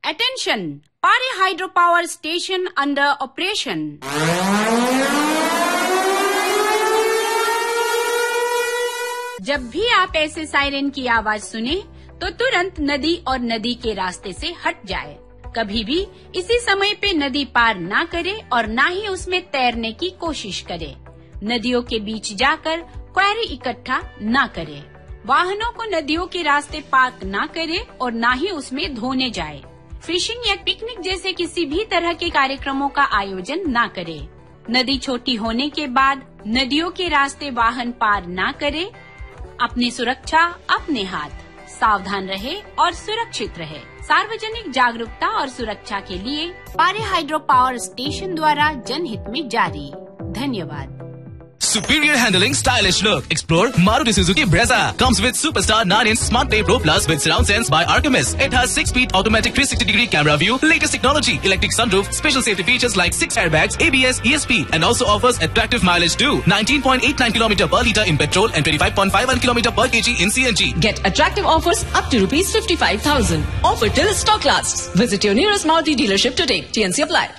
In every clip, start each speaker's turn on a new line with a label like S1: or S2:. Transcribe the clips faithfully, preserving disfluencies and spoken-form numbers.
S1: Attention! Pari hydropower station under operation. जब भी आप ऐसे सायरन की आवाज सुने तो तुरंत नदी और नदी के रास्ते से हट जाए। कभी भी इसी समय पे नदी पार ना करे और ना ही उसमें तैरने की कोशिश करे। नदियों के बीच जाकर क्वेरी इकट्ठा ना करे। वाहनों को नदियों के रास्ते पार्क ना करे और ना ही उसमें धोने जाए। फिशिंग या पिकनिक जैसे किसी भी तरह के कार्यक्रमों का आयोजन ना करे। नदी छोटी होने के बाद नदियों के रास्ते वाहन पार ना करे। अपनी सुरक्षा अपने हाथ। सावधान रहे और सुरक्षित रहे। सार्वजनिक जागरूकता और सुरक्षा के लिए पारे हाइड्रो पावर स्टेशन द्वारा जनहित में जारी। धन्यवाद।
S2: Superior handling, stylish look. Explore Maruti Suzuki Brezza. Comes with Superstar nine inch Smart Pay Pro Plus with Surround Sense by Artemis. It has six speed automatic three sixty degree camera view, latest technology, electric sunroof, special safety features like six airbags, A B S, E S P, and also offers attractive mileage too. nineteen point eight nine kilometers per litre in petrol and twenty-five point five one kilometers per kg in C N G.
S3: Get attractive offers up to rupees fifty-five thousand. Offer till stock lasts. Visit your nearest Maruti dealership today. T N C apply.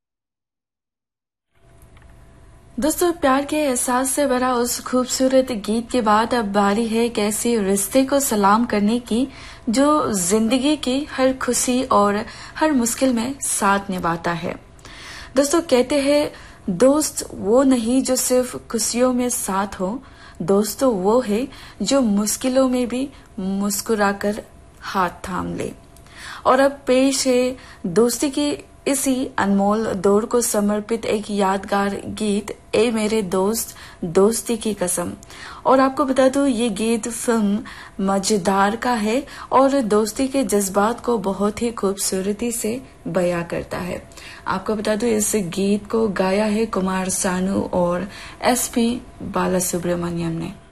S4: दोस्तों, प्यार के एहसास से भरा उस खूबसूरत गीत के बाद अब बारी है एक ऐसे रिश्ते को सलाम करने की जो जिंदगी की हर खुशी और हर मुश्किल में साथ निभाता है। दोस्तों, कहते हैं दोस्त वो नहीं जो सिर्फ खुशियों में साथ हो, दोस्त तो वो है जो मुश्किलों में भी मुस्कुराकर हाथ थाम ले। और अब पेश है दोस्ती की इसी अनमोल दौर को समर्पित एक यादगार गीत, ए मेरे दोस्त दोस्ती की कसम। और आपको बता दूं, ये गीत फिल्म मजेदार का है और दोस्ती के जज्बात को बहुत ही खूबसूरती से बयां करता है। आपको बता दूं, इस गीत को गाया है कुमार सानू और एस पी बालासुब्रमण्यम ने।